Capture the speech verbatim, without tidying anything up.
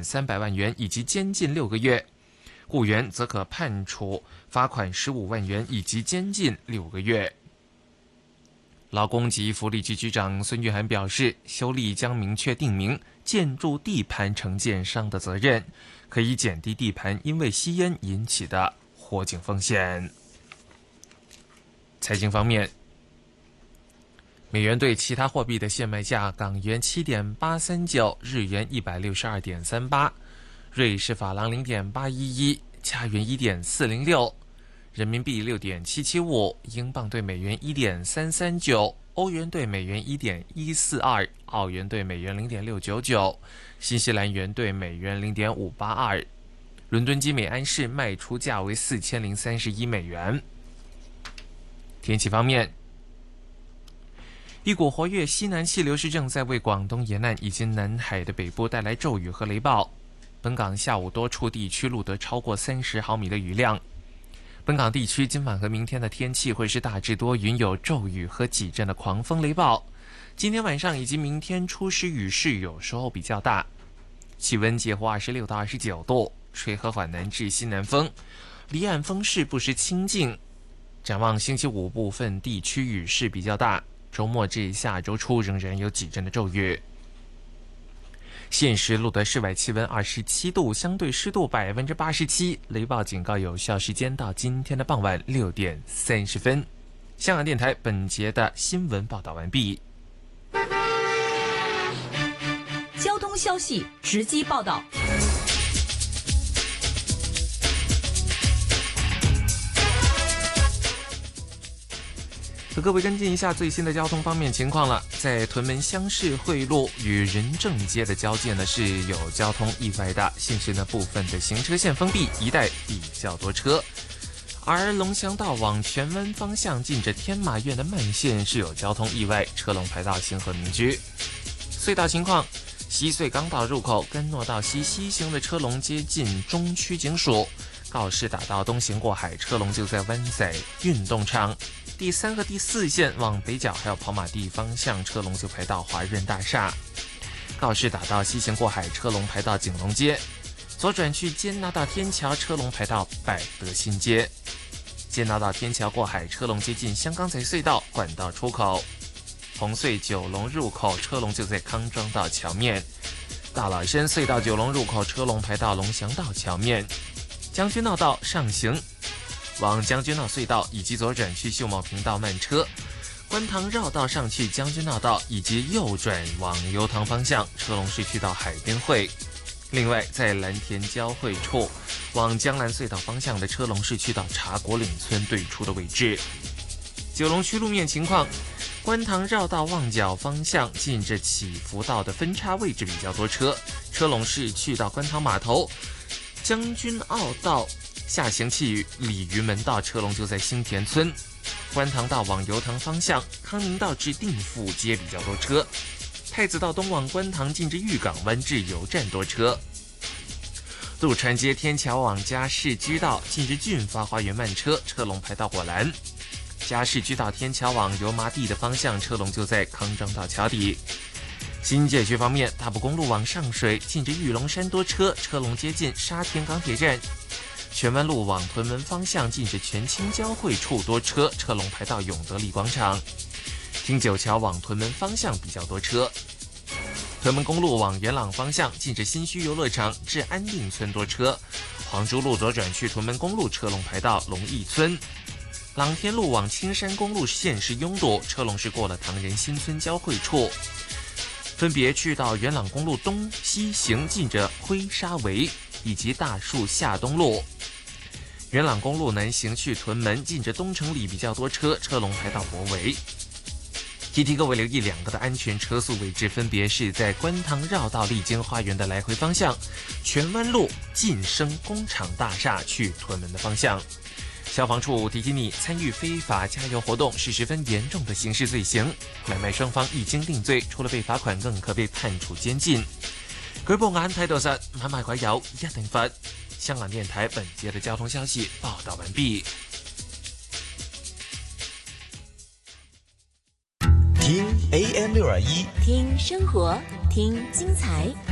款三百万元以及监禁六个月，雇员则可判处罚款十五万元以及监禁六个月。劳工及福利局局长孙玉涵表示，修例将明确定明建筑地盘承建商的责任，可以减低地盘因为吸烟引起的火警风险。财经方面，美元对其他货币的现卖价：港元七点八三九，日元一百六十二点三八，瑞士法郎零点八一一，加元一点四零六，人民币六点七七五，英镑对美元一点三三九，欧元对美元一点一四二，澳元对美元零点六九九，新西兰元对美元零点五八二。伦敦基美安市卖出价为四千零三十一美元。天气方面，一股活跃西南气流是正在为广东沿岸以及南海的北部带来骤雨和雷暴。本港下午多处地区录得超过三十毫米的雨量。本港地区今晚和明天的天气会是大致多云，有骤雨和几阵的狂风雷暴。今天晚上以及明天初时雨势有时候比较大，气温介乎二十六到二十九度，吹和缓南至西南风，离岸风势不时清劲。展望星期五部分地区雨势比较大，周末至下周初仍然有几阵的骤雨。现时录得室外气温二十七度，相对湿度百分之八十七，雷暴警告有效时间到今天的傍晚六点三十分。香港电台本节的新闻报道完毕。 交通消息直击报道。 和各位跟进一下最新的交通方面情况了。在屯门乡市汇路与仁政街的交界呢是有交通意外的，现时呢部分的行车线封闭，一带比较多车。而龙翔道往荃湾方向近着天马苑的慢线是有交通意外，车龙排到新和民居。隧道情况，西隧港岛入口跟诺道西西行的车龙接近中区警署，告士打道东行过海车龙就在湾仔运动场。第三和第四线往北角还有跑马地方向车龙就排到华润大厦，告士打道西行过海车龙排到景隆街，左转去坚拿道天桥车龙排到百德新街，坚拿道天桥过海车龙接近香港仔隧道管道出口，红隧九龙入口车龙就在康庄道桥面，大老山隧道九龙入口车龙排到龙翔道桥面，将军澳道上行往将军澳隧道以及左转去秀茂坪道慢车，观塘绕道上去将军澳道以及右转往油塘方向车龙是去到海边会。另外在蓝田交汇处往江南隧道方向的车龙是去到茶果岭村对出的位置。九龙区路面情况，观塘绕道旺角方向近着起福道的分叉位置比较多车，车龙是去到观塘码头，将军澳道下行去鲤鱼门道车龙就在新田村，观塘道往油塘方向康宁道至定富街比较多车，太子道东往观塘近至玉港湾至油站多车，渡船街天桥往嘉市居道近至俊发花园慢车，车龙排到火兰，嘉市居道天桥往油麻地的方向车龙就在康庄道桥底。新界区方面，大埔公路往上水近至玉龙山多车，车龙接近沙田港铁站，荃湾路往屯门方向近至全清交汇处多车，车龙排到永德里广场。汀九桥往屯门方向比较多车，屯门公路往元朗方向近至新墟游乐场至安定村多车，黄竹路左转去屯门公路车龙排到龙义村，朗天路往青山公路线是拥堵，车龙是过了唐人新村交汇处，分别去到元朗公路东西行近着灰沙围以及大树下东路，元朗公路南行去屯门近着东城里比较多车，车龙排到博围。提提各位留意两个的安全车速位置，分别是在观塘绕道丽晶花园的来回方向，荃湾路晋升工厂大厦去屯门的方向。消防处提醒你，参与非法加油活动是十分严重的刑事罪行，买卖双方一经定罪，除了被罚款，更可被判处监禁。舉報眼睇到實，買賣鬼友一定罰。香港電台本節的交通消息報道完畢。 聽 A M 六二一， 听生活，听精彩。